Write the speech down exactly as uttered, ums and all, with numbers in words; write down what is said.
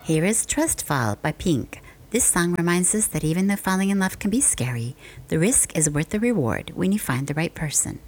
Here is Trust Fall by Pink. This song reminds us that even though falling in love can be scary, the risk is worth the reward when you find the right person.